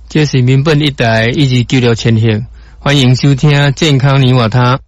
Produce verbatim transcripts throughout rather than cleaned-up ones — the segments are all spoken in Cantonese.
这是民本一台一二九六千赫，欢迎收听健康泥瓦他。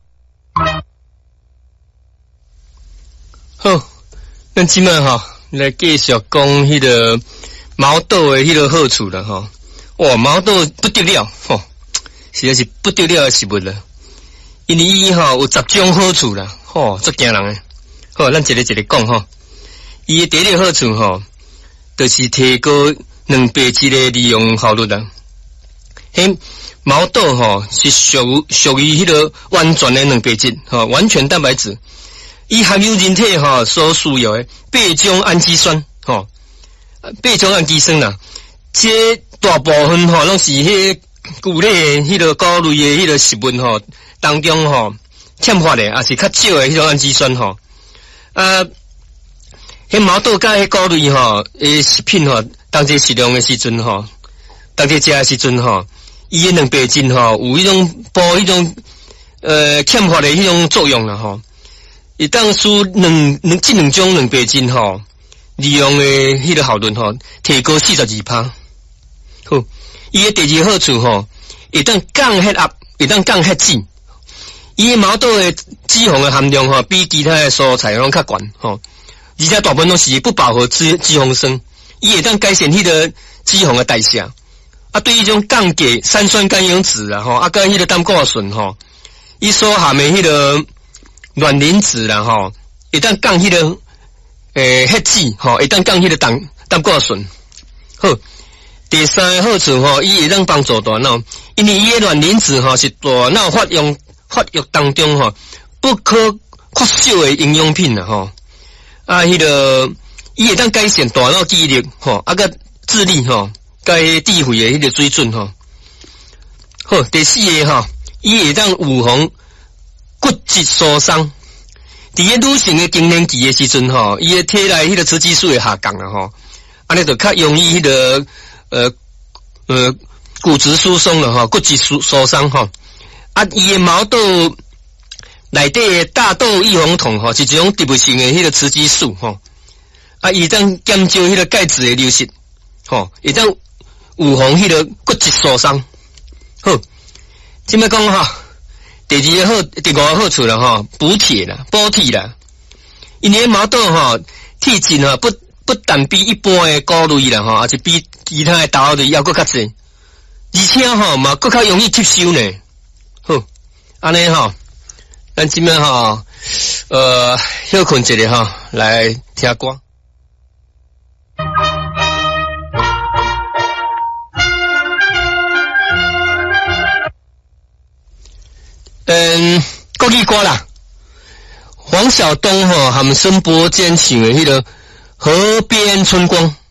好，咱今晚哈来继续讲迄个毛豆的迄个好处了哈。哇，毛豆不得了吼，实在是不得了的食物了。因为伊哈有十种好处啦，吼，足惊人诶。好，咱一个一个讲吼。伊的第一个好处吼，就是提高蛋白质的利用效率啦。迄毛豆吼是属属于迄个完全的蛋白质，吼，完全蛋白质。伊含有人体吼所需要的八种氨基酸，吼，八种氨基酸啦。这大部分吼拢是迄谷类迄个菇类的迄个食物吼当中吼欠缺的，也是较少的迄种氨基酸吼。啊，迄毛豆甲迄菇类吼诶食品吼，当这食量的时阵吼，当这食的时阵吼，伊的蛋白质吼有迄种补迄种呃欠缺的迄种作用啦吼。一旦输两两这两种蛋白质吼，利用的迄个效率吼，提高四十二趴。好，伊的第二好处吼，会当降血压，会当降血脂。伊的毛豆的脂肪的含量吼，比其他的蔬菜拢较高吼，而且大部分都是不饱和脂脂肪酸，伊会当改善迄个脂肪的代谢。啊，对于种降解三酸甘油酯啦吼，啊，甲迄个胆固醇吼，伊所含的迄个卵磷脂啦吼，会当降迄个诶血脂吼，会当降迄个胆胆固醇。好，第三个好处吼，伊会当帮助大脑，因为伊的卵磷脂吼是大脑发用发育当中吼不可缺少的营养品啦吼。啊，迄个伊会当改善大脑记忆力吼，啊个智力吼，甲智慧的迄个水准吼。好，第四个吼，伊会当预防骨质疏松。伫个女性的更年期的时阵吼，伊的体内迄个雌激素会下降啦吼，安尼就较容易迄个呃呃骨质疏松了吼，骨质疏疏松吼。啊，伊的毛豆内底的大豆异黄酮吼，是一种植物性的迄个雌激素吼。啊，伊当减少迄个钙质的流失吼，会当预防迄个骨质疏松。好，即摆讲吼。第二个好，第五个好处啦吼，补铁啦，补铁啦。因为毛豆吼，铁质吼不不但比一般的菇类啦吼，而且比其他的豆类要搁较济，而且吼嘛搁较容易吸收呢。好，安尼吼，咱即摆吼，呃，休困一下吼，来听歌。嗯，国语歌啦，黄晓东吼，含孙伯坚唱的迄个《河边春光》。